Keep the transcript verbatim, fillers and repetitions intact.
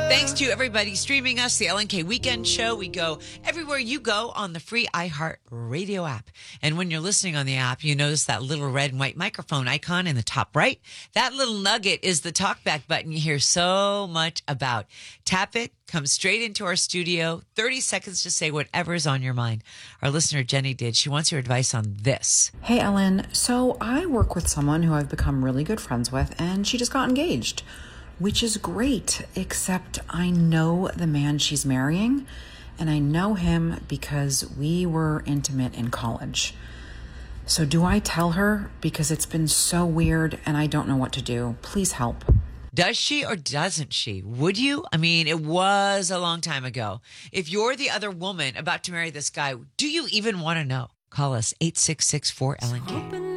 Thanks to everybody streaming us, the Ellen K Weekend Show. We go everywhere you go on the free iHeart Radio app. And when you're listening on the app, you notice that little red and white microphone icon in the top right. That little nugget is the talkback button you hear so much about. Tap it, come straight into our studio, thirty seconds to say whatever is on your mind. Our listener, Jenny, did. She wants your advice on this. Hey, Ellen. So I work with someone who I've become really good friends with, and she just got engaged. Which is great, except I know the man she's marrying, and I know him because we were intimate in college. So do I tell her? Because it's been so weird and I don't know what to do. Please help. Does she or doesn't she? Would you? I mean, it was a long time ago. If you're the other woman about to marry this guy, do you even want to know? Call us eight six six four Ellen K.